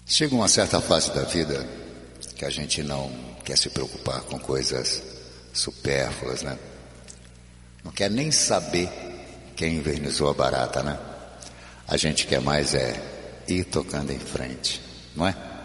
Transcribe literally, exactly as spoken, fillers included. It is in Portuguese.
Chega uma certa fase da vida que a gente não quer se preocupar com coisas supérfluas, né? Não quer nem saber quem invernizou a barata, né? A gente quer mais é ir tocando em frente, não é?